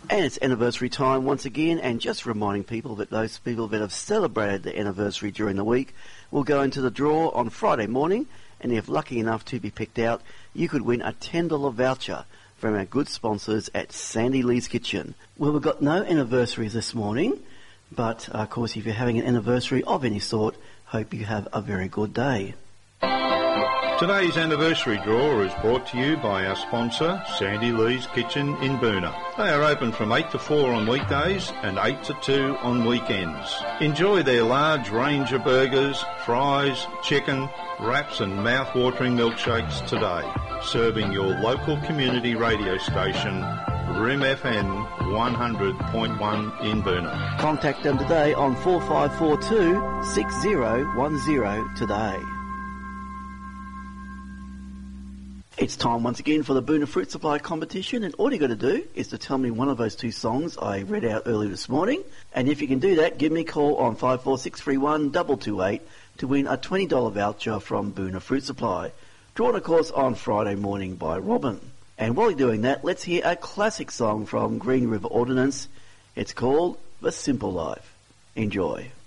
And it's anniversary time once again, and just reminding people that those people that have celebrated their anniversary during the week will go into the draw on Friday morning, and if lucky enough to be picked out, you could win a $10 voucher from our good sponsors at Sandy Lee's Kitchen. Well, we've got no anniversaries this morning, but of course if you're having an anniversary of any sort, hope you have a very good day. Today's anniversary draw is brought to you by our sponsor, Sandy Lee's Kitchen in Boonah. They are open from 8 to 4 on weekdays and 8 to 2 on weekends. Enjoy their large range of burgers, fries, chicken, wraps and mouth-watering milkshakes today. Serving your local community radio station, Room FM 100.1 in Boonah. Contact them today on 4542 6010 today. It's time once again for the Boonah Fruit Supply competition, and all you got to do is to tell me one of those two songs I read out earlier this morning, and if you can do that, give me a call on 54631 228 to win a $20 voucher from Boonah Fruit Supply, drawn of course on Friday morning by Robin. And while you're doing that, let's hear a classic song from Green River Ordnance. It's called The Simple Life. Enjoy.